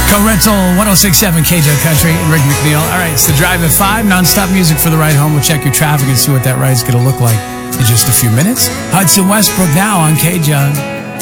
Co-rental 1067 KJ Country and Rick McNeil. All right, it's the Drive at 5. Non-stop music for the ride home. We'll check your traffic and see what that ride's going to look like in just a few minutes. Hudson Westbrook now on KJ.